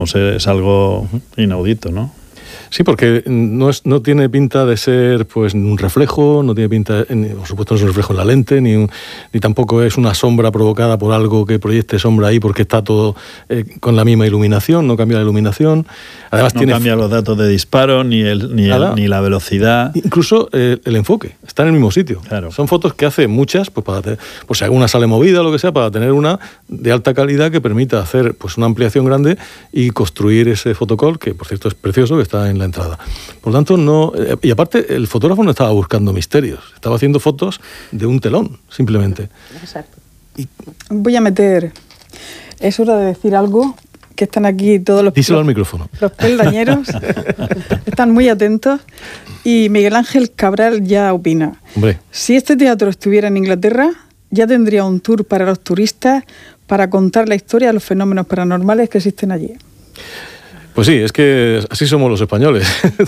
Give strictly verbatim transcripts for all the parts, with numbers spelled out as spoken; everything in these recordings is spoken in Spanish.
O sea, es algo inaudito, ¿no? Sí, porque no, es, no tiene pinta de ser pues un reflejo, no tiene pinta, por supuesto no es un reflejo en la lente, ni, un, ni tampoco es una sombra provocada por algo que proyecte sombra ahí porque está todo eh, con la misma iluminación, no cambia la iluminación. Además, no tiene cambia los datos de disparo, ni, el, ni, el, ni la velocidad. Incluso eh, el enfoque, está en el mismo sitio. Claro. Son fotos que hace muchas, pues para tener, pues si alguna sale movida o lo que sea, para tener una de alta calidad que permita hacer pues una ampliación grande y construir ese fotocall, que por cierto es precioso, que está en la entrada. Por lo tanto, no... Y aparte, el fotógrafo no estaba buscando misterios, estaba haciendo fotos de un telón, simplemente. Exacto. Y... Voy a meter... Es hora de decir algo, que están aquí todos los... Díselo al micrófono. Los peldañeros están muy atentos, y Miguel Ángel Cabral ya opina. Hombre. Si este teatro estuviera en Inglaterra, ya tendría un tour para los turistas para contar la historia de los fenómenos paranormales que existen allí. Pues sí, es que así somos los españoles.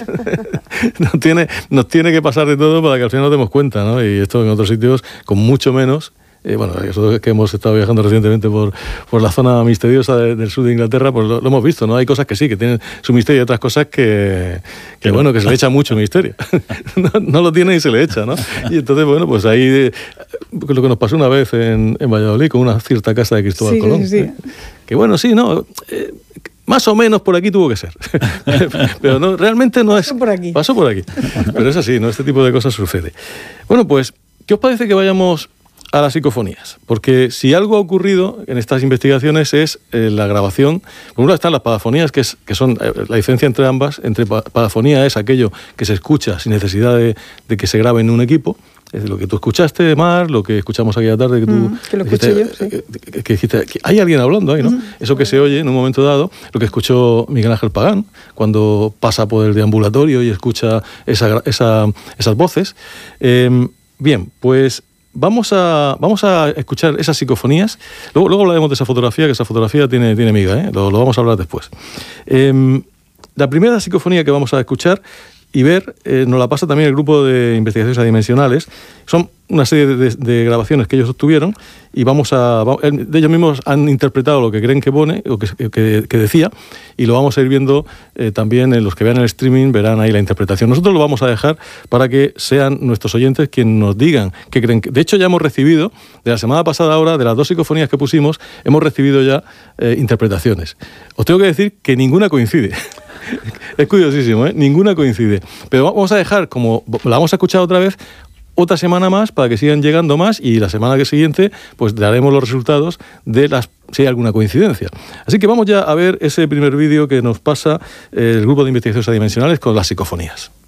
nos, tiene, nos tiene que pasar de todo para que al final nos demos cuenta, ¿no? Y esto en otros sitios con mucho menos. Eh, bueno, nosotros que hemos estado viajando recientemente por, por la zona misteriosa de, del sur de Inglaterra, pues lo, lo hemos visto, ¿no? Hay cosas que sí, que tienen su misterio, y otras cosas que, que bueno, que se le echa mucho misterio. no, no lo tiene y se le echa, ¿no? Y entonces, bueno, pues ahí, eh, lo que nos pasó una vez en, en Valladolid con una cierta casa de Cristóbal sí, Colón. Sí, sí. ¿eh? Que bueno, sí, ¿no? Eh, Más o menos por aquí tuvo que ser. Pero no, realmente no es... Pasó por aquí. Pasó por aquí. Pero es así, ¿no? Este tipo de cosas sucede. Bueno, pues, ¿qué os parece que vayamos a las psicofonías? Porque si algo ha ocurrido en estas investigaciones es eh, la grabación. Por un lado están las padafonías, que, es, que son eh, la diferencia entre ambas. Entre padafonía es aquello que se escucha sin necesidad de, de que se grabe en un equipo. Es lo que tú escuchaste, Mar, lo que escuchamos aquí a la tarde, que tú... Mm, que lo escuché dijiste, yo, sí. que, que dijiste, que hay alguien hablando ahí, ¿no? Mm. Eso que se oye en un momento dado, lo que escuchó Miguel Ángel Pagán, cuando pasa por el deambulatorio y escucha esa, esa, esas voces. Eh, bien, pues vamos a, vamos a escuchar esas psicofonías. Luego, luego hablaremos de esa fotografía, que esa fotografía tiene, tiene miga, ¿eh? Lo, lo vamos a hablar después. Eh, la primera psicofonía que vamos a escuchar y ver, eh, nos la pasa también el grupo de investigaciones adimensionales. Son una serie de, de, de grabaciones que ellos obtuvieron y vamos a... De ellos mismos han interpretado lo que creen que pone, o que, que, que decía, y lo vamos a ir viendo eh, también en los que vean el streaming, verán ahí la interpretación. Nosotros lo vamos a dejar para que sean nuestros oyentes quienes nos digan qué creen. Que, de hecho, ya hemos recibido, de la semana pasada ahora, de las dos psicofonías que pusimos, hemos recibido ya eh, interpretaciones. Os tengo que decir que ninguna coincide. Es curiosísimo, ¿eh? Ninguna coincide. Pero vamos a dejar, como la vamos a escuchar otra vez, otra semana más para que sigan llegando más, y la semana que siguiente pues daremos los resultados de las si hay alguna coincidencia. Así que vamos ya a ver ese primer vídeo que nos pasa el grupo de investigaciones adimensionales con las psicofonías.